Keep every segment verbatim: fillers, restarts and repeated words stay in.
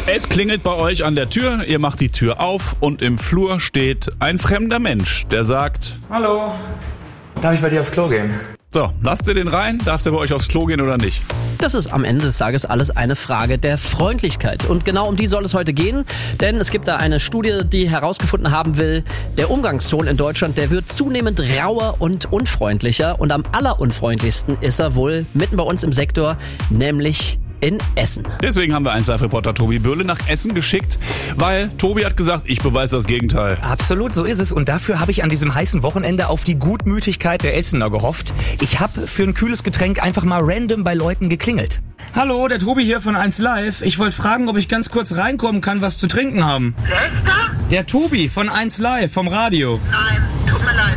Es klingelt bei euch an der Tür, ihr macht die Tür auf und im Flur steht ein fremder Mensch, der sagt: Hallo, darf ich bei dir aufs Klo gehen? So, lasst ihr den rein? Darf der bei euch aufs Klo gehen oder nicht? Das ist am Ende des Tages alles eine Frage der Freundlichkeit. Und genau um die soll es heute gehen, denn es gibt da eine Studie, die herausgefunden haben will, der Umgangston in Deutschland, der wird zunehmend rauer und unfreundlicher. Und am allerunfreundlichsten ist er wohl mitten bei uns im Sektor, nämlich in Essen. Deswegen haben wir eins Live-Reporter Tobi Böhle nach Essen geschickt, weil Tobi hat gesagt, ich beweise das Gegenteil. Absolut, so ist es. Und dafür habe ich an diesem heißen Wochenende auf die Gutmütigkeit der Essener gehofft. Ich habe für ein kühles Getränk einfach mal random bei Leuten geklingelt. Hallo, der Tobi hier von eins Live. Ich wollte fragen, ob ich ganz kurz reinkommen kann, was zu trinken haben. Wer ist da? Der Tobi von eins Live, vom Radio. Nein, tut mir leid.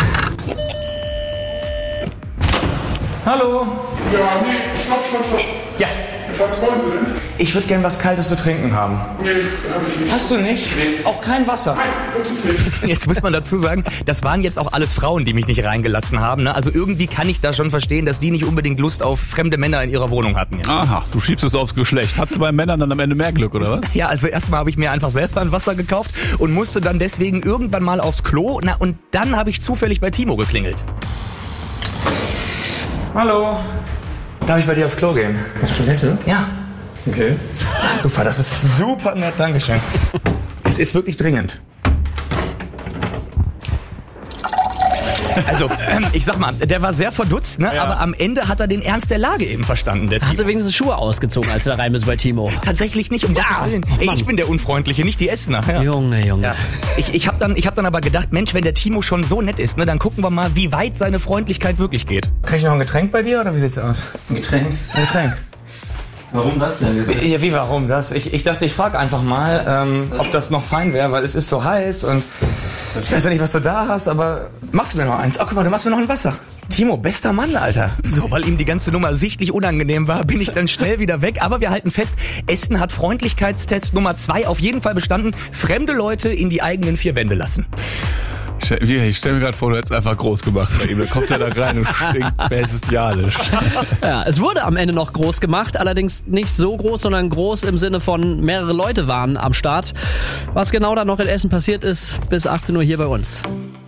Hallo. Ja, nee, stopp, stopp, stopp. Ja. Was wollen Sie denn? Ich würde gern was Kaltes zu trinken haben. Nee, das habe ich nicht. Hast du nicht? Nee. Auch kein Wasser? Nein, wirklich nicht. Jetzt muss man dazu sagen, das waren jetzt auch alles Frauen, die mich nicht reingelassen haben. Ne? Also irgendwie kann ich da schon verstehen, dass die nicht unbedingt Lust auf fremde Männer in ihrer Wohnung hatten. Jetzt. Aha, du schiebst es aufs Geschlecht. Hast du bei Männern dann am Ende mehr Glück, oder was? Ja, also erstmal habe ich mir einfach selber ein Wasser gekauft und musste dann deswegen irgendwann mal aufs Klo. Na, und dann habe ich zufällig bei Timo geklingelt. Hallo. Darf ich bei dir aufs Klo gehen? Auf Toilette? Ja. Okay. Ach, super, das ist super nett, Dankeschön. Es ist wirklich dringend. Also, ähm, ich sag mal, der war sehr verdutzt, ne? Ja. Aber am Ende hat er den Ernst der Lage eben verstanden, der Hast Timo. du wenigstens Schuhe ausgezogen, als du da rein bist bei Timo? Tatsächlich nicht, um Gottes Willen. Ey, ich bin der Unfreundliche, nicht die Essener. Ja. Junge, Junge. Ja. Ich, ich habe dann, ich hab dann aber gedacht, Mensch, wenn der Timo schon so nett ist, ne, dann gucken wir mal, wie weit seine Freundlichkeit wirklich geht. Krieg ich noch ein Getränk bei dir oder wie sieht's aus? Ein Getränk? Ein Getränk. Warum das denn? Wie, ja, wie warum das? Ich, ich dachte, ich frage einfach mal, ähm, ob das noch fein wäre, weil es ist so heiß und ich weiß ja nicht, was du da hast, aber machst du mir noch eins? Oh, guck mal, du machst mir noch ein Wasser. Timo, bester Mann, Alter. So, weil ihm die ganze Nummer sichtlich unangenehm war, bin ich dann schnell wieder weg. Aber wir halten fest, Essen hat Freundlichkeitstest Nummer zwei auf jeden Fall bestanden. Fremde Leute in die eigenen vier Wände lassen. Ich, ich stell mir gerade vor, du hättest einfach groß gemacht bei ihm. Da kommt er da rein und stinkt bestialisch. Ja, es wurde am Ende noch groß gemacht, allerdings nicht so groß, sondern groß im Sinne von mehrere Leute waren am Start. Was genau da noch in Essen passiert ist, bis achtzehn Uhr hier bei uns.